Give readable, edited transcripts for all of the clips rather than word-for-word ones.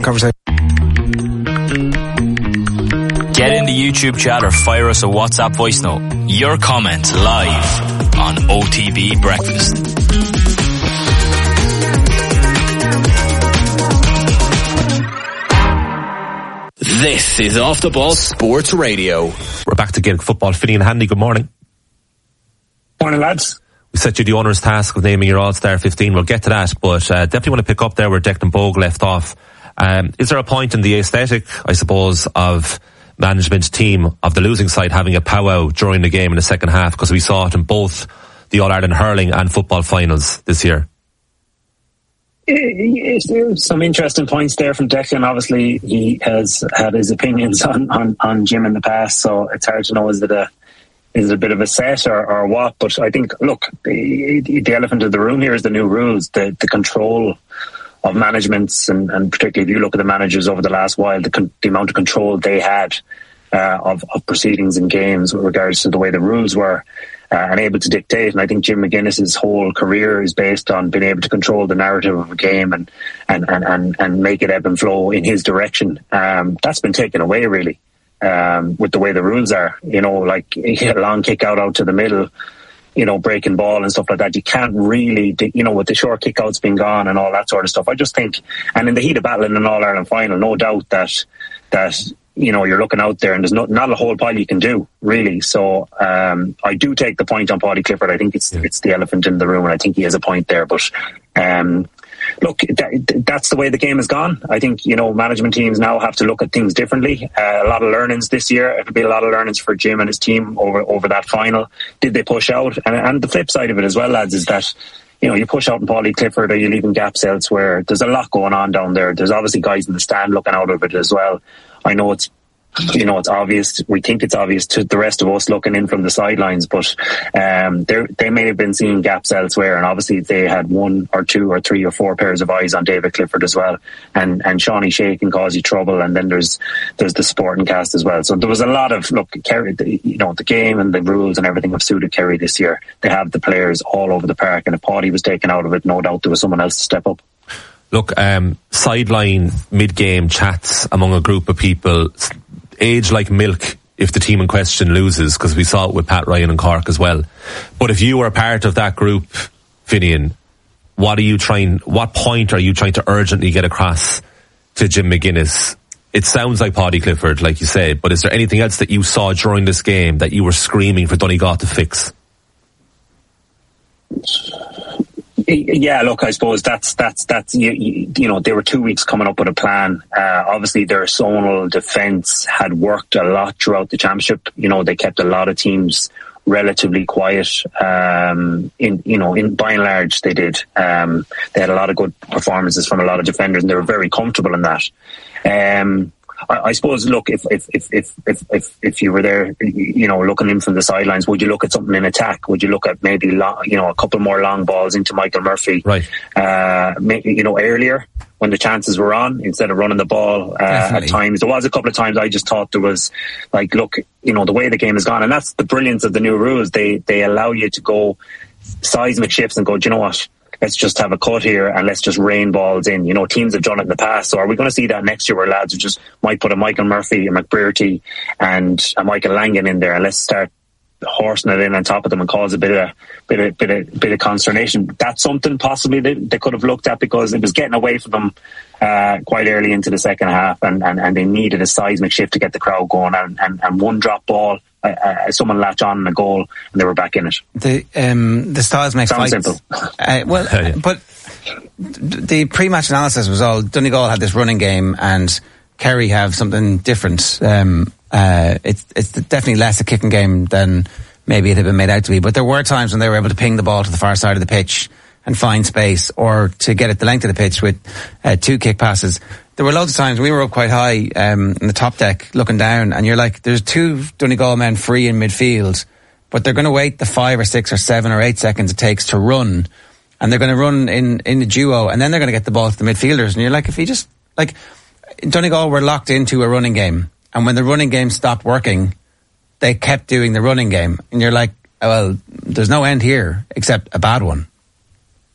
conversation. Get in the YouTube chat or fire us a WhatsApp voice note. Your comment live on OTB Breakfast. This is Off the Ball Sports Radio. We're back to Gaelic football. Finian Handy, good morning. Morning, lads. We set you the onerous task of naming your All-Star 15. We'll get to that, but definitely want to pick up there where Declan Bogue left off. Is there a point in the aesthetic, I suppose, of management team of the losing side having a powwow during the game in the second half? Because we saw it in both the All-Ireland hurling and football finals this year. There's some interesting points there from Declan. Obviously, he has had his opinions on Jim in the past, so it's hard to know is it a bit of a set or what. But I think, look, the elephant in the room here is the new rules, the control of managements, and particularly if you look at the managers over the last while, the amount of control they had of proceedings in games with regards to the way the rules were and able to dictate. And I think Jim McGuinness's whole career is based on being able to control the narrative of a game and make it ebb and flow in his direction. That's been taken away really with the way the rules are. You know, like a long kick out to the middle, you know, breaking ball and stuff like that. You can't really, you know, with the short kick outs being gone and all that sort of stuff. I just think, and in the heat of battle in an All-Ireland final, no doubt that you know, you're looking out there and there's not a whole pile you can do, really. So I do take the point on Paudie Clifford. I think it's the elephant in the room, and I think he has a point there. But look, that's the way the game has gone. I think, you know, management teams now have to look at things differently. A lot of learnings this year. It'll be a lot of learnings for Jim and his team over that final. Did they push out? And the flip side of it as well, lads, is that, you know, you push out in Paudie Clifford or you're leaving gaps elsewhere. There's a lot going on down there. There's obviously guys in the stand looking out of it as well. I know it's obvious. We think it's obvious to the rest of us looking in from the sidelines, but they may have been seeing gaps elsewhere, and obviously they had 1 or 2 or 3 or 4 pairs of eyes on David Clifford as well. And Shawnee Shea can cause you trouble, and then there's the sporting cast as well. So there was a lot of, look, Kerry, you know, the game and the rules and everything have suited Kerry this year. They have the players all over the park, and if Paudie was taken out of it, no doubt there was someone else to step up. Look, sideline mid-game chats among a group of people age like milk if the team in question loses, because we saw it with Pat Ryan and Cork as well. But if you were a part of that group, Finian, what point are you trying to urgently get across to Jim McGuinness? It sounds like Paudie Clifford, like you said, but is there anything else that you saw during this game that you were screaming for Donegal to fix? Yeah, look, I suppose that's you know, they were 2 weeks coming up with a plan. Obviously their zonal defence had worked a lot throughout the championship. You know, they kept a lot of teams relatively quiet. By and large they did. They had a lot of good performances from a lot of defenders, and they were very comfortable in that. I suppose, look, if you were there, you know, looking in from the sidelines, would you look at something in attack? Would you look at maybe a couple more long balls into Michael Murphy, right? Earlier when the chances were on, instead of running the ball at times. There was a couple of times I just thought there was, like, look, you know, the way the game has gone, and that's the brilliance of the new rules. They allow you to go seismic shifts and go, do you know what? Let's just have a cut here and let's just rain balls in. You know, teams have done it in the past. So are we going to see that next year where lads just might put a Michael Murphy, a McBrearty and a Michael Langan in there, and let's start horsing it in on top of them and cause a bit of consternation? That's something possibly they could have looked at, because it was getting away from them quite early into the second half, and they needed a seismic shift to get the crowd going, and one drop ball, someone latch on in a goal and they were back in it. The styles make fights. Simple. But the pre-match analysis was all Donegal had this running game and Kerry have something different. It's definitely less a kicking game than maybe it had been made out to be, but there were times when they were able to ping the ball to the far side of the pitch and find space, or to get it the length of the pitch with 2 kick passes. There were loads of times we were up quite high in the top deck looking down, and you're like, there's 2 Donegal men free in midfield, but they're going to wait the 5 or 6 or 7 or 8 seconds it takes to run, and they're going to run in the duo, and then they're going to get the ball to the midfielders. And you're like, if you just, like, Donegal were locked into a running game, and when the running game stopped working, they kept doing the running game, and you're like, well, there's no end here except a bad one.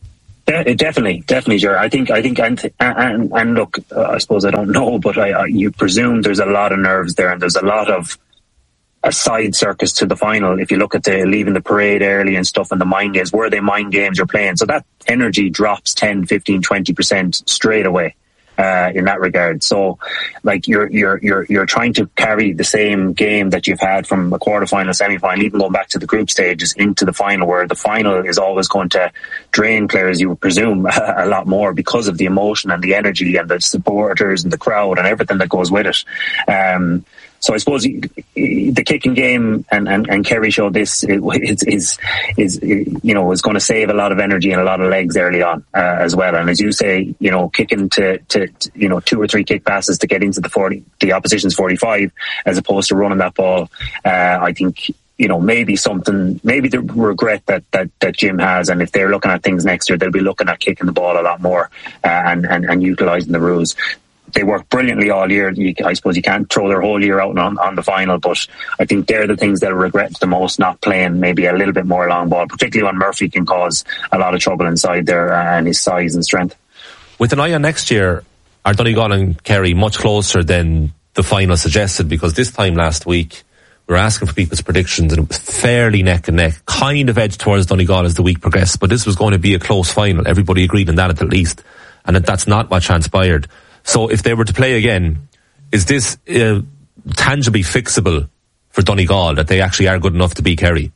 Definitely, sure. I think, and look, I suppose I don't know, but you presume there's a lot of nerves there, and there's a lot of a side circus to the final. If you look at leaving the parade early and stuff, and the mind games, were they mind games you're playing? So that energy drops 10, 15, 20% straight away. In that regard, so like you're trying to carry the same game that you've had from a quarterfinal, semi-final, even going back to the group stages into the final, where the final is always going to drain players, you would presume, a lot more because of the emotion and the energy and the supporters and the crowd and everything that goes with it. So I suppose the kicking game and Kerry showed this is going to save a lot of energy and a lot of legs early on as well. And as you say, kicking to 2 or 3 kick passes to get into the opposition's 45 as opposed to running that ball. I think maybe the regret that Jim has, and if they're looking at things next year, they'll be looking at kicking the ball a lot more and utilising the rules. They work brilliantly all year. I suppose you can't throw their whole year out on the final, but I think they're the things they'll regret the most, not playing maybe a little bit more long ball, particularly when Murphy can cause a lot of trouble inside there and his size and strength. With an eye on next year, are Donegal and Kerry much closer than the final suggested? Because this time last week, we were asking for people's predictions and it was fairly neck and neck, kind of edged towards Donegal as the week progressed, but this was going to be a close final. Everybody agreed on that at the least, and that's not what transpired. So if they were to play again, is this tangibly fixable for Donegal, that they actually are good enough to beat Kerry?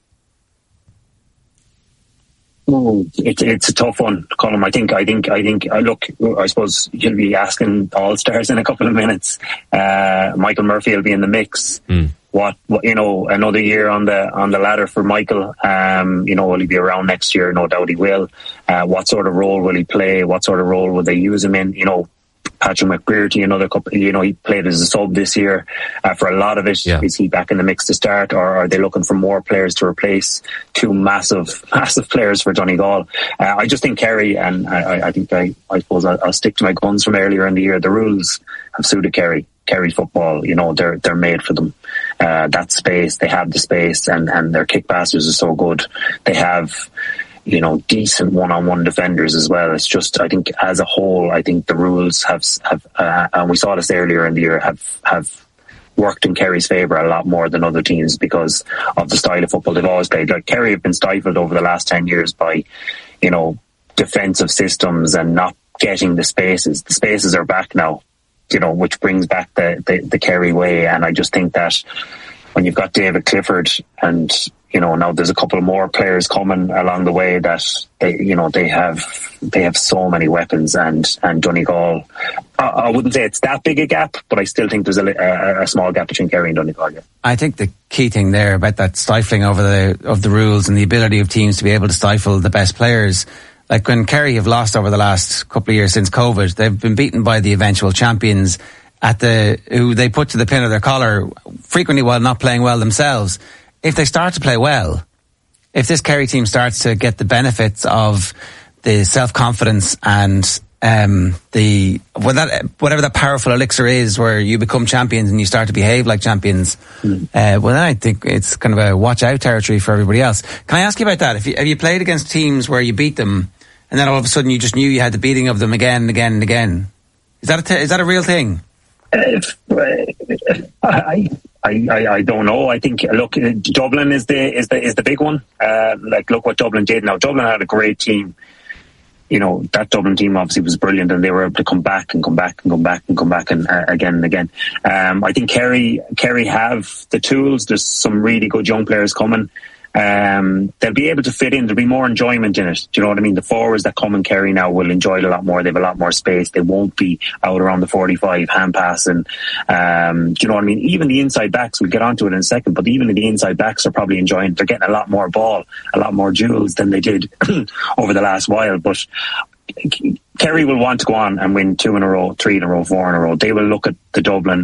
It's a tough one, Colm. I think. Look, I suppose you'll be asking all stars in a couple of minutes. Michael Murphy will be in the mix. What another year on the ladder for Michael. Will he be around next year? No doubt he will. What sort of role will he play? What sort of role will they use him in? Patrick McBrearty, another couple, he played as a sub this year for a lot of it. Yeah. Is he back in the mix to start, or are they looking for more players to replace 2 massive players for Donegal? I just think Kerry, and I suppose I'll stick to my guns from earlier in the year. The rules have suited Kerry football. They're made for them. That space, they have the space, and their kick passers are so good. They have decent one-on-one defenders as well. It's just, I think as a whole, I think the rules have and we saw this earlier in the year, have worked in Kerry's favour a lot more than other teams because of the style of football they've always played. Like Kerry have been stifled over the last 10 years by, defensive systems and not getting the spaces. The spaces are back now, which brings back the Kerry way. And I just think that when you've got David Clifford and now there's a couple more players coming along the way that they have so many weapons, and Donegal, I wouldn't say it's that big a gap, but I still think there's a small gap between Kerry and Donegal. Yeah. I think the key thing there about that stifling of the rules and the ability of teams to be able to stifle the best players. Like when Kerry have lost over the last couple of years since COVID, they've been beaten by the eventual champions who they put to the pin of their collar frequently while not playing well themselves. If they start to play well, if this Kerry team starts to get the benefits of the self-confidence and whatever that powerful elixir is, where you become champions and you start to behave like champions, well, then I think it's kind of a watch-out territory for everybody else. Can I ask you about that? Have you played against teams where you beat them and then all of a sudden you just knew you had the beating of them again and again and again? Is that a real thing? I don't know. I think, look, Dublin is the big one. Look what Dublin did. Now, Dublin had a great team. That Dublin team obviously was brilliant, and they were able to come back and again and again. I think Kerry have the tools. There's some really good young players coming. They'll be able to fit in. There'll be more enjoyment in it. Do you know what I mean? The forwards that come in Kerry now will enjoy it a lot more. They have a lot more space. They won't be out around the 45 hand passing. Do you know what I mean? Even the inside backs, we'll get onto it in a second, but even the inside backs are probably enjoying it. They're getting a lot more ball, a lot more duels than they did over the last while. But Kerry will want to go on and win 2 in a row, 3 in a row, 4 in a row. They will look at the Dublin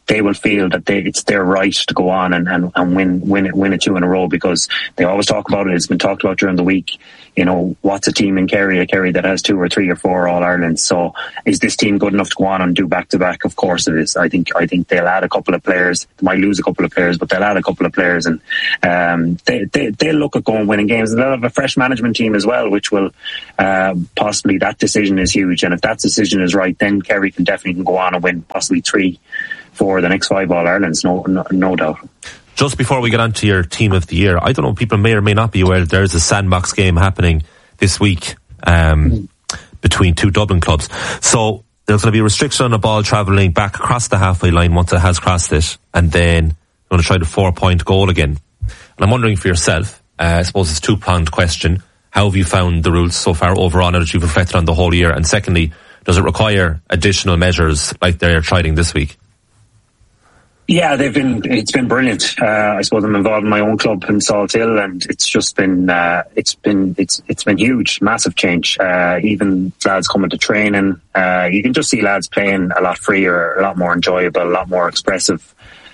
they will feel that it's their right to go on and win it 2 in a row, because they always talk about it. It's been talked about during the week. What's a team in Kerry that has 2 or 3 or 4 All-Irelands? So is this team good enough to go on and do back-to-back? Of course it is. I think they'll add a couple of players. They might lose a couple of players, but they'll add a couple of players, and they'll look at going winning games. They'll have a fresh management team as well, which will possibly, that decision is huge. And if that decision is right, then Kerry can definitely go on and win possibly 3 for the next 5 All-Irelands, no doubt. Just before we get on to your team of the year, I don't know, people may or may not be aware that there's a Sandbox game happening this week between 2 Dublin clubs. So there's going to be a restriction on the ball travelling back across the halfway line once it has crossed it, and then you're going to try the 4-point goal again. And I'm wondering for yourself, I suppose it's a 2-pronged question. How have you found the rules so far overall now that you've reflected on the whole year? And secondly, does it require additional measures like they're trying this week? Yeah, it's been brilliant. I suppose I'm involved in my own club in Salt Hill, and it's just been, it's been huge, massive change. Even lads coming to training, you can just see lads playing a lot freer, a lot more enjoyable, a lot more expressive.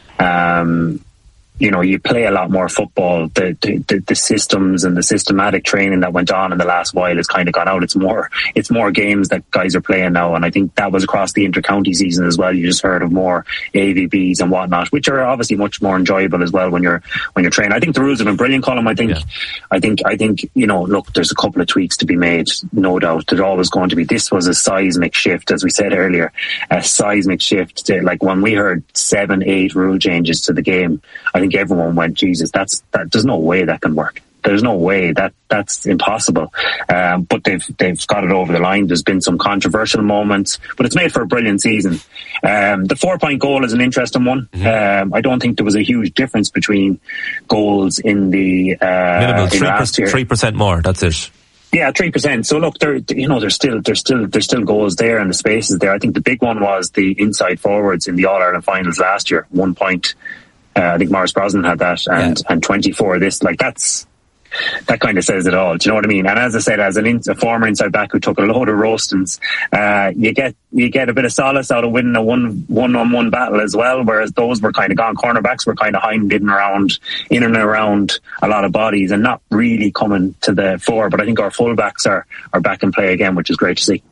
You play a lot more football. The systems and the systematic training that went on in the last while has kind of gone out. It's more games that guys are playing now, and I think that was across the inter-county season as well. You just heard of more AVBs and whatnot, which are obviously much more enjoyable as well when you're training. I think the rules have been brilliant, Colin. I think look, there's a couple of tweaks to be made, no doubt. There's always going to be. This was a seismic shift, as we said earlier, a seismic shift. Like when we heard 7-8 rule changes to the game, I think everyone went, Jesus, there's no way that can work. There's no way that's impossible. But they've got it over the line. There's been some controversial moments, but it's made for a brilliant season. The 4-point goal is an interesting one. I don't think there was a huge difference between goals in the minimal 3% more. That's it. Yeah, 3%. So look, there's still goals there and the spaces there. I think the big one was the inside forwards in the All-Ireland finals last year. 1 point. I think Maurice Brosnan had that, and 24 this. That kind of says it all. Do you know what I mean? And as I said, as a former inside back who took a load of roastings, you get a bit of solace out of winning a one-on-one battle as well. Whereas those were kind of gone. Cornerbacks were kind of hiding in and around a lot of bodies and not really coming to the fore. But I think our fullbacks are back in play again, which is great to see.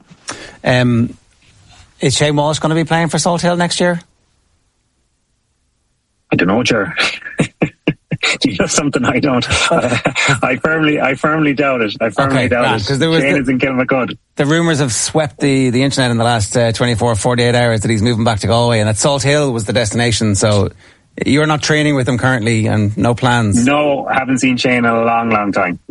Is Shane Walsh going to be playing for Salt Hill next year? I don't know, Ger. Do you know something I don't? I firmly doubt it. I firmly doubt it. Because Shane is in Kilmacud. The rumours have swept the internet in the last 48 hours that he's moving back to Galway, and that Salt Hill was the destination. So you're not training with him currently, and no plans? No, haven't seen Shane in a long time.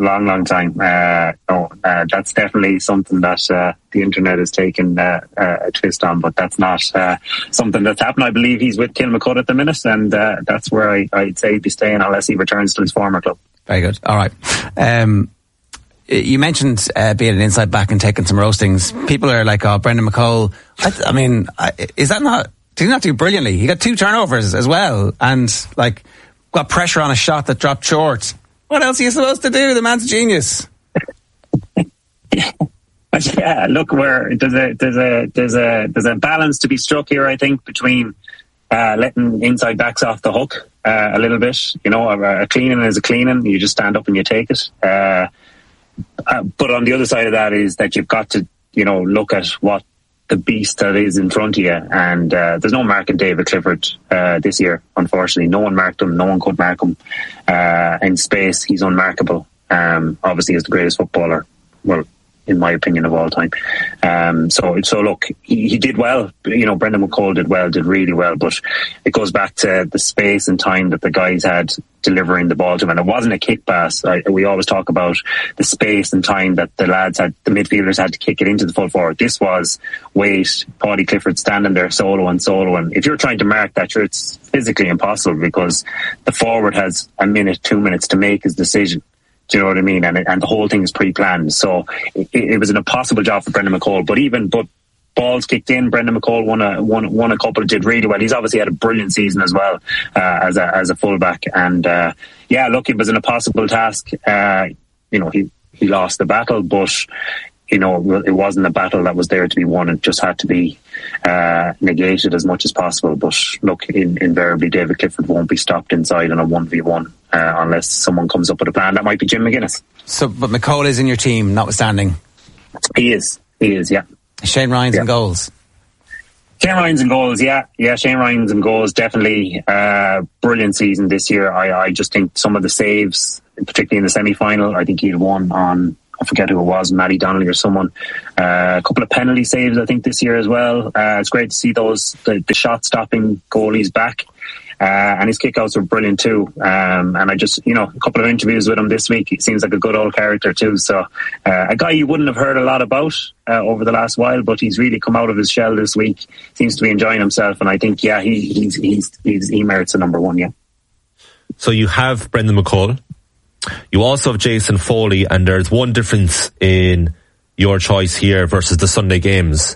That's definitely something that the internet has taken a twist on, but that's not something that's happened. I believe he's with Kilmacud at the minute, and that's where I'd say he'd be staying unless he returns to his former club. Very good. All right. You mentioned being an inside back and taking some roastings. People are like, oh, Brendan McCole. Is that not... Did he not do brilliantly? He got 2 turnovers as well, and got pressure on a shot that dropped short. What else are you supposed to do? The man's a genius. Yeah, look, where there's a balance to be struck here, I think, between letting inside backs off the hook a little bit. A cleaning is a cleaning. You just stand up and you take it. But on the other side of that is that you've got to, look at what the beast that is in front of you, and there's no marking David Clifford this year, unfortunately. No one marked him, no one could mark him in space. He's unmarkable. Obviously he's the greatest footballer, well, in my opinion, of all time. So look, he did well. Brendan McCole did really well, but it goes back to the space and time that the guys had delivering the ball to him. And it wasn't a kick pass. We always talk about the space and time that the midfielders had to kick it into the full forward. This was Paudie Clifford standing there solo. And if you're trying to mark that, it's physically impossible because the forward has a minute, 2 minutes to make his decision. Do you know what I mean? And the whole thing is pre-planned. So it was an impossible job for Brendan McCole. But balls kicked in. Brendan McCole won a couple, did really well. He's obviously had a brilliant season as well as a fullback. And look, it was an impossible task. He lost the battle, but you know, it wasn't a battle that was there to be won. It just had to be negated as much as possible. But look, invariably David Clifford won't be stopped inside on a 1v1 unless someone comes up with a plan. That might be Jim McGuinness. So, but McCall is in your team, notwithstanding. He is, yeah. Shane Ryan's in goals. Shane Ryan's in goals, yeah. Shane Ryan's in goals, definitely. Brilliant season this year. I just think some of the saves, particularly in the semi-final, I think he had won on, I forget who it was, Matty Donnelly or someone. A couple of penalty saves, I think, this year as well. It's great to see the shot-stopping goalies back. And his kickouts were brilliant too. And I just, you know, a couple of interviews with him this week. He seems like a good old character too. So, a guy you wouldn't have heard a lot about over the last while, but he's really come out of his shell this week. Seems to be enjoying himself, and I think, yeah, he merits a number one. Yeah. So you have Brendan McCull. You also have Jason Foley, and there's one difference in your choice here versus the Sunday games.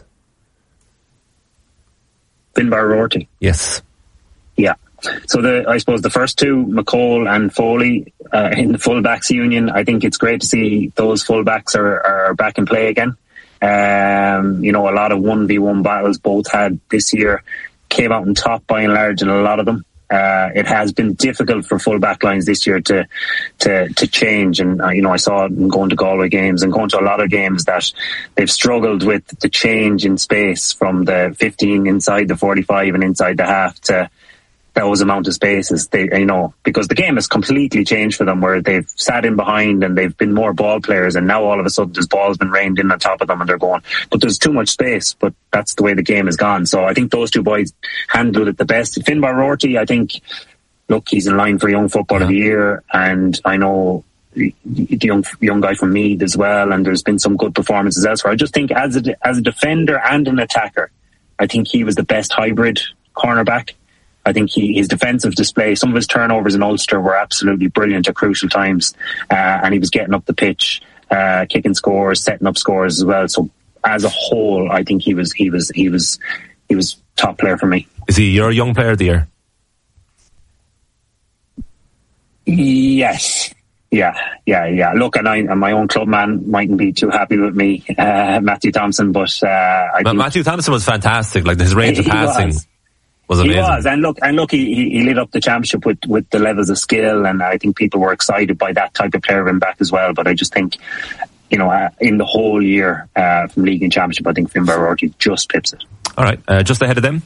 Finbar Rorty. Yes. Yeah. So I suppose the first two, McCall and Foley, in the fullbacks union, I think it's great to see those fullbacks are back in play again. You know, a lot of 1v1 battles both had this year came out on top by and large in a lot of them. It has been difficult for full back lines this year to change. And, you know, I saw them going to Galway games and going to a lot of games that they've struggled with the change in space from the 15 inside the 45 and inside the half to those amount of spaces. They, you know, because the game has completely changed for them, where they've sat in behind and they've been more ball players, and now all of a sudden there's balls been rained in on top of them and they're going, but there's too much space. But that's the way the game has gone. So I think those two boys handled it the best. Finbar Rorty, I think, look, he's in line for Young Football of the Year, and I know the young guy from Meath as well, and there's been some good performances elsewhere. I just think as a defender and an attacker, I think he was the best hybrid cornerback. I think his defensive display, some of his turnovers in Ulster were absolutely brilliant at crucial times, and he was getting up the pitch, kicking scores, setting up scores as well. So as a whole, I think he was top player for me. Is he your young player of the year? Yes. Yeah. Look, and my own club man mightn't be too happy with me, Matthew Thompson, but Matthew Thompson was fantastic. Like his range of passing was amazing. He was, and look, he lit up the championship with the levels of skill, and I think people were excited by that type of player in back as well. But I just think, you know, in the whole year from league and championship, I think Finbar Rorty just pips it. All right, just ahead of them.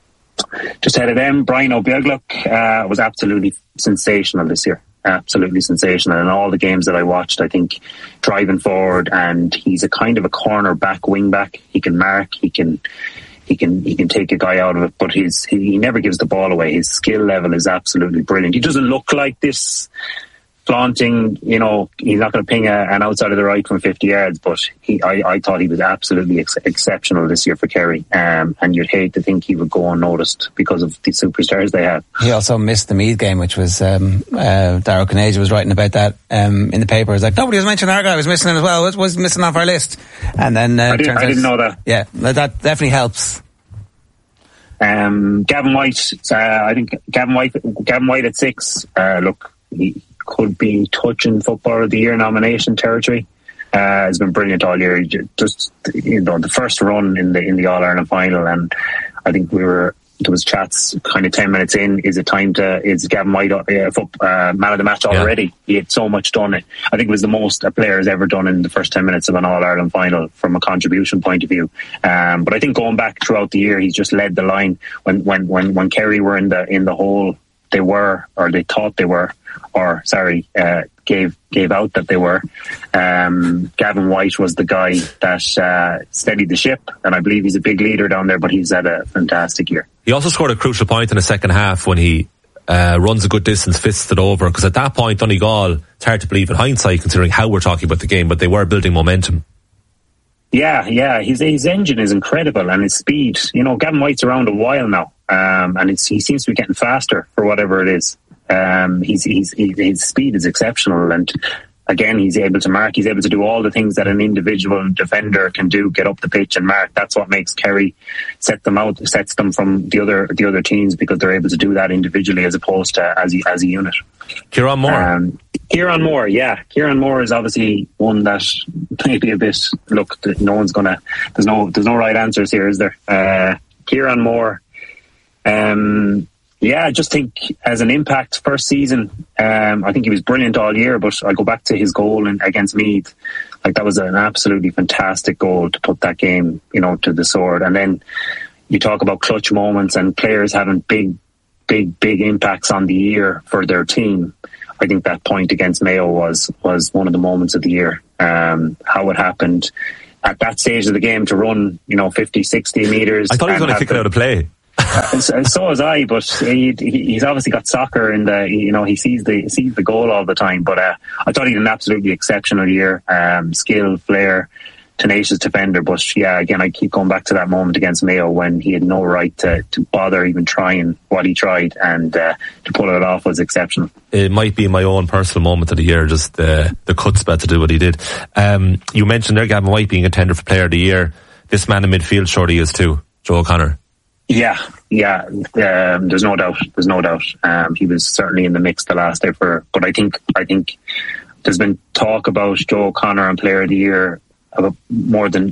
Brian O'Biogluk was absolutely sensational this year. Absolutely sensational in all the games that I watched. I think driving forward, and he's a kind of a corner back, wing back. He can mark. He can take a guy out of it, but he never gives the ball away. His skill level is absolutely brilliant. He doesn't look like this flaunting, you know, he's not going to ping an outside of the right from 50 yards, but I thought he was absolutely exceptional this year for Kerry, and you'd hate to think he would go unnoticed because of the superstars they have. He also missed the Meath game, which was Darragh Conaja was writing about that in the paper. It's like, nobody was mentioning our guy was missing him as well. It was missing off our list. And then I didn't know that. Yeah, that definitely helps. Gavin White, I think Gavin White at 6. Look, he could be touching Footballer of the Year nomination territory. Has been brilliant all year. Just, you know, the first run in the All Ireland final, and I think there was chats kind of 10 minutes in. Is Gavin White man of the match already? Yeah. He had so much done. I think it was the most a player has ever done in the first 10 minutes of an All Ireland final from a contribution point of view. But I think going back throughout the year, he's just led the line. When Kerry were in the hole, they were, or they thought they were, or sorry, gave out that they were. Gavin White was the guy that steadied the ship, and I believe he's a big leader down there, but he's had a fantastic year. He also scored a crucial point in the second half when he runs a good distance, fists it over, because at that point Donegal, it's hard to believe in hindsight considering how we're talking about the game, but they were building momentum. Yeah, his engine is incredible, and his speed. You know, Gavin White's around a while now, and he seems to be getting faster for whatever it is. His speed is exceptional, and again, he's able to mark. He's able to do all the things that an individual defender can do, get up the pitch and mark. That's what makes Kerry sets them from the other teams, because they're able to do that individually as opposed to as a unit. Kieran Moore. Kieran Moore, yeah. Kieran Moore is obviously one that maybe a bit, look, there's no right answers here, is there? Kieran Moore, I just think as an impact first season, I think he was brilliant all year, but I go back to his goal against Meath. Like, that was an absolutely fantastic goal to put that game, to the sword. And then you talk about clutch moments and players having big impacts on the year for their team. I think that point against Mayo was one of the moments of the year. How it happened at that stage of the game to run, 50, 60 metres. I thought he was going to kick it out of play. So was I, but he's obviously got soccer in the, he sees the goal all the time. But I thought he had an absolutely exceptional year. Skill, flair, tenacious defender. But yeah, again, I keep going back to that moment against Mayo when he had no right to bother even trying what he tried, and to pull it off was exceptional. It might be my own personal moment of the year, just the chutzpah to do what he did. You mentioned there Gavin White being a tender for player of the year. This man in midfield surely is too, Joe O'Connor. Yeah. There's no doubt. He was certainly in the mix the last day but I think there's been talk about Joe O'Connor and Player of the Year about more than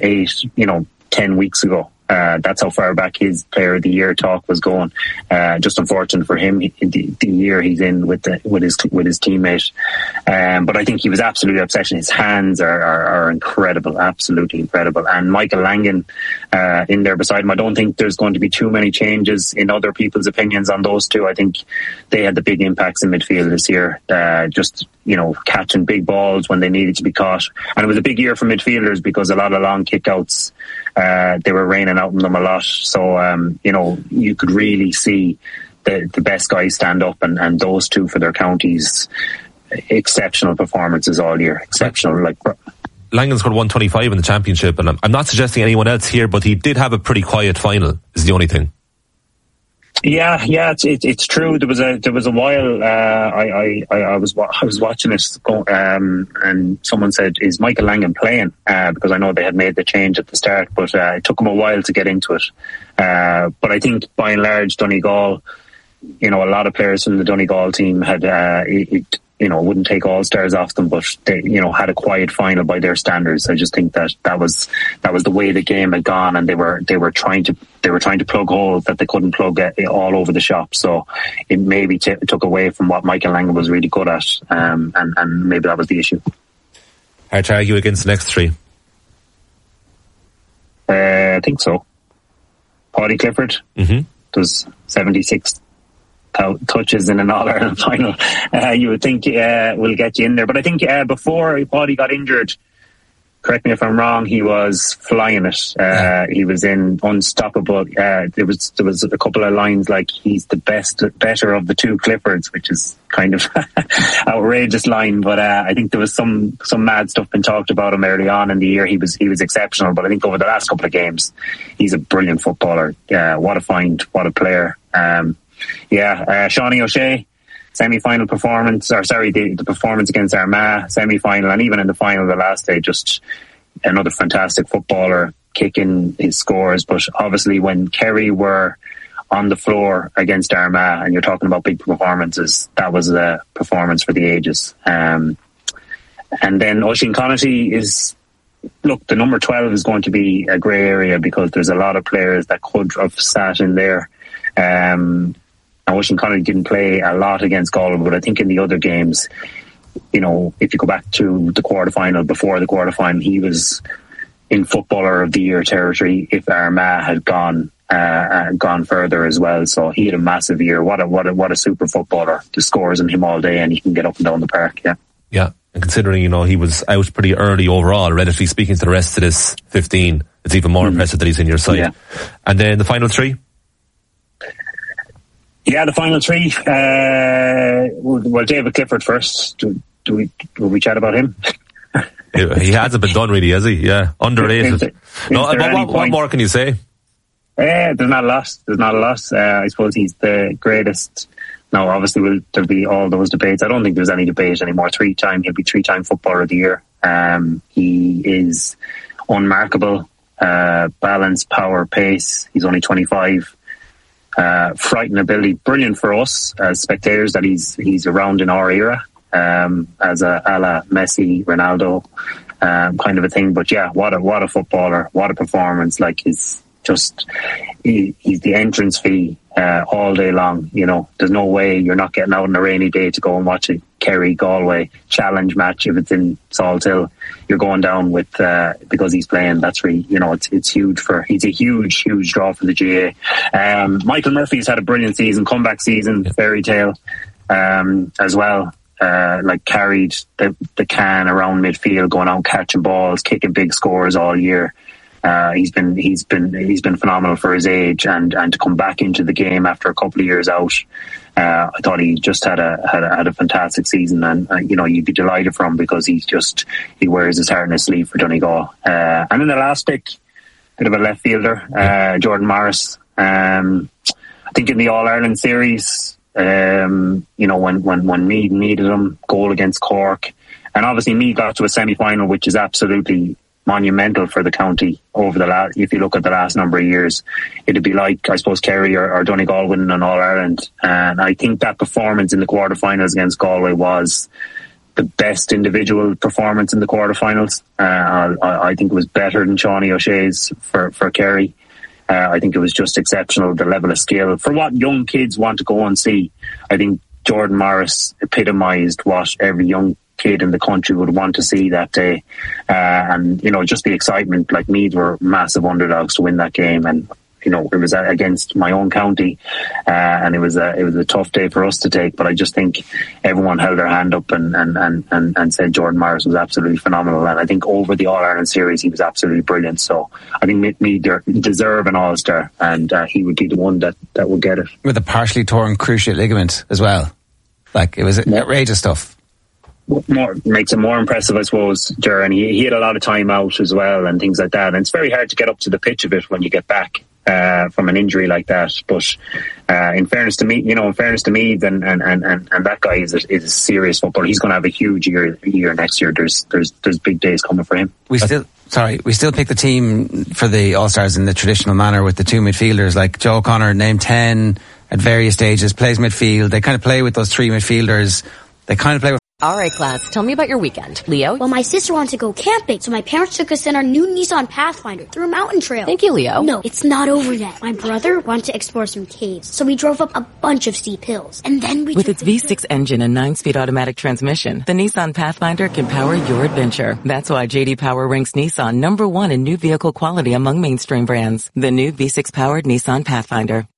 10 weeks ago. That's how far back his Player of the Year talk was going. Just unfortunate for him, the year he's in with his teammate. But I think he was absolutely obsession. His hands are incredible, absolutely incredible. And Michael Langan in there beside him. I don't think there's going to be too many changes in other people's opinions on those two. I think they had the big impacts in midfield this year. Just catching big balls when they needed to be caught. And it was a big year for midfielders because a lot of long kickouts. They were raining out on them a lot. So, you could really see the best guys stand up, and those two for their counties, exceptional performances all year. Exceptional. Langan scored 125 in the championship, and I'm not suggesting anyone else here, but he did have a pretty quiet final, is the only thing. Yeah, it's true. There was a while I was watching it, and someone said, "Is Michael Langan playing?" Because I know they had made the change at the start, but it took him a while to get into it. But I think by and large, Donegal, a lot of players from the Donegal team had wouldn't take all stars off them, but they had a quiet final by their standards. I just think that was the way the game had gone, and they were trying to plug holes that they couldn't plug all over the shop. So it maybe took away from what Michael Langan was really good at, and maybe that was the issue. Hard to argue against the next three. I think so. Paddy Clifford. Mm-hmm. Does 76 touches in an All-Ireland final. You would think will get you in there. But I think before Paddy got injured, correct me if I'm wrong, he was flying it. He was in unstoppable. There was a couple of lines like he's the better of the two Cliffords, which is kind of outrageous line. But I think there was some mad stuff been talked about him early on in the year. He was exceptional. But I think over the last couple of games, he's a brilliant footballer. What a find! What a player! Shawnee O'Shea, semi-final performance, the performance against Armagh, semi-final, and even in the final the last day, just another fantastic footballer, kicking his scores. But obviously when Kerry were on the floor against Armagh, and you're talking about big performances, that was a performance for the ages. And then Oisin Connaughty is, look, the number 12 is going to be a grey area because there's a lot of players that could have sat in there. Oisin Connaughty didn't play a lot against Galway, but I think in the other games, if you go back to the quarterfinal, before the quarterfinal, he was in Footballer of the Year territory if Armagh had gone further as well. So he had a massive year. What a super footballer. The scores in him all day, and he can get up and down the park. Yeah. And considering, he was out pretty early overall, relatively speaking to the rest of this 15, it's even more impressive that he's in your side. Yeah. And then the final three? Yeah, the final three. Well, David Clifford first. Will we chat about him? He hasn't been done really, has he? Yeah, underrated. What more can you say? There's not a lot. I suppose he's the greatest Now, obviously, there'll be all those debates. I don't think there's any debate anymore. He'll be 3-time Footballer of the Year. He is unmarkable. Balance, power, pace. He's only 25. Frightening ability. Brilliant for us as spectators that he's around in our era. As a la Messi, Ronaldo, kind of a thing. But yeah, what a footballer, what a performance! Like he's the entrance fee all day long. You know, there's no way you're not getting out on a rainy day to go and watch a Kerry-Galway challenge match if it's in Salthill. You're going down with because he's playing. That's really, you know, it's huge he's a huge draw for the GA. Michael Murphy's had a brilliant season, comeback season, fairy tale as well. Carried the can around midfield, going out catching balls, kicking big scores all year. He's been phenomenal for his age, and to come back into the game after a couple of years out. I thought he just had a fantastic season, and you know, you'd be delighted for him because he wears his heart in his sleeve for Donegal. And in the last pick, bit of a left fielder, Jordan Morris. I think in the All-Ireland series, you know, when Meath needed him, goal against Cork, and obviously Meath got to a semi-final, which is absolutely monumental for the county over if you look at the last number of years. It'd be like, I suppose, Kerry or Donegal winning an All-Ireland, and I think that performance in the quarterfinals against Galway was the best individual performance in the quarterfinals. I think it was better than Seanie O'Shea's for Kerry. I think it was just exceptional, the level of skill. For what young kids want to go and see, I think Jordan Morris epitomised what every young kid in the country would want to see that day. And, you know, just the excitement, like Meath were massive underdogs to win that game. And, you know, it was against my own county. And it was a tough day for us to take, but I just think everyone held their hand up and said Jordan Morris was absolutely phenomenal. And I think over the All-Ireland series, he was absolutely brilliant. So I think Meath deserve an All-Star, and he would be the one that would get it. With a partially torn cruciate ligament as well. Like, it was outrageous stuff. Makes it more impressive, I suppose, Ger, and he had a lot of time out as well and things like that. And it's very hard to get up to the pitch of it when you get back from an injury like that. But in fairness to Meath, and that guy is a serious footballer. He's going to have a huge year next year. There's big days coming for him. We still pick the team for the All-Stars in the traditional manner with the two midfielders, like Joe O'Connor, named 10 at various stages, plays midfield. They kind of play with those three midfielders. They kind of play with... All right, class, tell me about your weekend. Leo? Well, my sister wanted to go camping, so my parents took us in our new Nissan Pathfinder through a mountain trail. Thank you, Leo. No, it's not over yet. My brother wanted to explore some caves, so we drove up a bunch of steep hills. And then we... With its V6 engine and 9-speed automatic transmission, the Nissan Pathfinder can power your adventure. That's why J.D. Power ranks Nissan #1 in new vehicle quality among mainstream brands. The new V6-powered Nissan Pathfinder.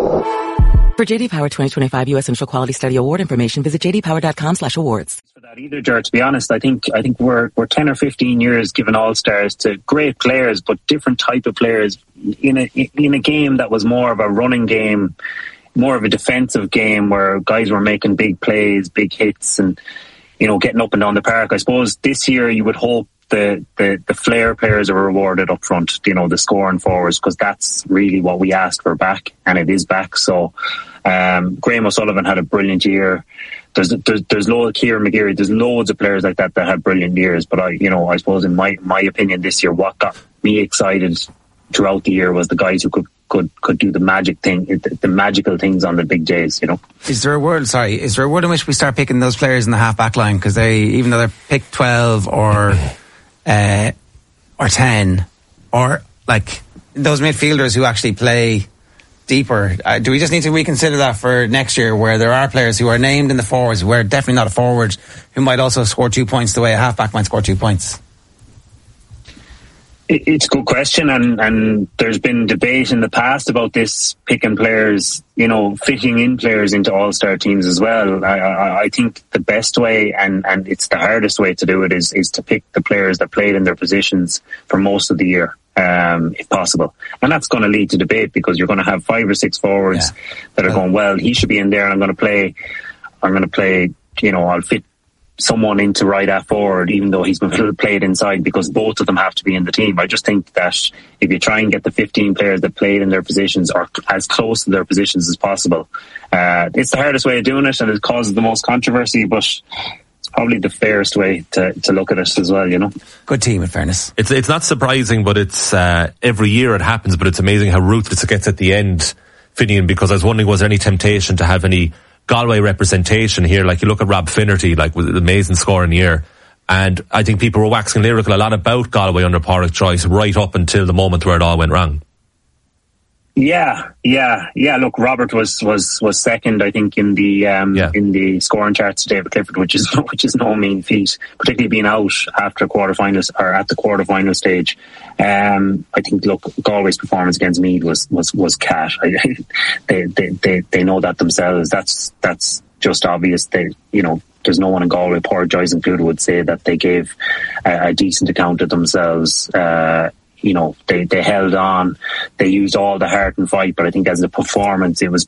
For J.D. Power 2025 U.S. Initial Quality Study Award information, visit jdpower.com/awards. For that either, Ger, to be honest, I think we're 10 or 15 years giving All-Stars to great players, but different type of players in a game that was more of a running game, more of a defensive game where guys were making big plays, big hits, and, you know, getting up and down the park. I suppose this year you would hope the flair players are rewarded up front, you know, the scoring forwards, because that's really what we asked for back, and it is back. So Graham O'Sullivan had a brilliant year. There's loads, Kieran McGeary, there's loads of players like that had brilliant years. But I suppose in my opinion this year, what got me excited throughout the year was the guys who could do the magic thing, the magical things on the big days, you know. Is there a world in which we start picking those players in the half back line, because they, even though they're picked 12 or 10, or like those midfielders who actually play deeper, do we just need to reconsider that for next year, where there are players who are named in the forwards, who are definitely not a forward, who might also score 2 points the way a half back might score 2 points? It's a good question, and there's been debate in the past about this, picking players, you know, fitting in players into all-star teams as well. I think the best way, and it's the hardest way to do it, is to pick the players that played in their positions for most of the year, if possible. And that's going to lead to debate, because you're going to have 5 or 6 forwards that are going, well, he should be in there, and I'm going to play, you know, I'll fit someone into right half forward, even though he's been played inside, because both of them have to be in the team. I just think that if you try and get the 15 players that played in their positions or as close to their positions as possible, it's the hardest way of doing it, and it causes the most controversy, but it's probably the fairest way to look at it as well, you know. Good team, in fairness. It's not surprising, but it's every year it happens, but it's amazing how ruthless it gets at the end, Finian, because I was wondering, was there any temptation to have any Galway representation here? Like, you look at Rob Finnerty, like, with an amazing scoring year, and I think people were waxing lyrical a lot about Galway under Pádraic Joyce right up until the moment where it all went wrong. Yeah. Look, Robert was second, I think, in the scoring charts to David Clifford, which is no mean feat, particularly being out after quarterfinals or at the quarterfinal stage. I think, look, Galway's performance against Meath was cat. They know that themselves. That's just obvious. There's no one in Galway, Pádraic Joyce included, would say that they gave a decent account of themselves. They held on, they used all the heart and fight, but I think as a performance, it was